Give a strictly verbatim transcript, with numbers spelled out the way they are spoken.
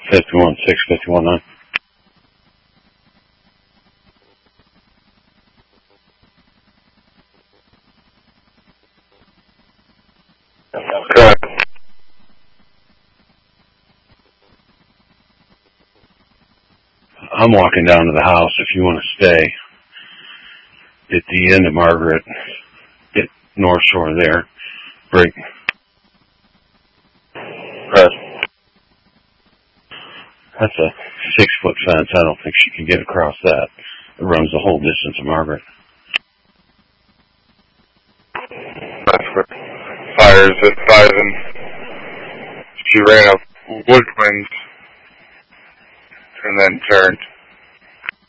fifty-one six, fifty-one nine. Correct. I'm walking down to the house. If you want to stay at the end of Margaret, get North Shore there, break. Right. That's a six-foot fence. I don't think she can get across that. It runs the whole distance of Margaret. That's what fires at five, and she ran up woodwinds and then turned.